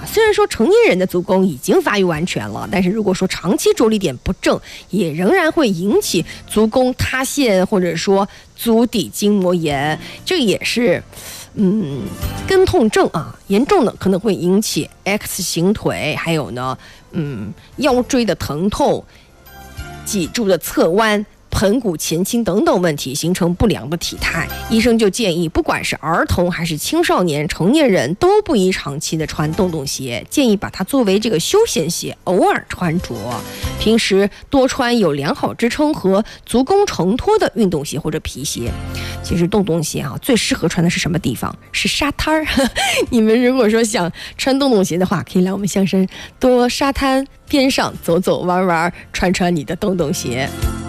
虽然说成年人的足弓已经发育完全了，但是如果说长期着力点不正，也仍然会引起足弓塌陷或者说足底筋膜炎，这也是跟痛症啊，严重的可能会引起 X 型腿，还有呢腰椎的疼痛、脊柱的侧弯、盆骨前倾等等问题，形成不良的体态。医生就建议，不管是儿童还是青少年、成年人，都不宜长期的穿洞洞鞋，建议把它作为这个休闲鞋，偶尔穿着。平时多穿有良好支撑和足弓承托的运动鞋或者皮鞋。其实洞洞鞋啊，最适合穿的是什么地方？是沙滩儿。你们如果说想穿洞洞鞋的话，可以来我们象山多沙滩边上走走玩玩，穿穿你的洞洞鞋。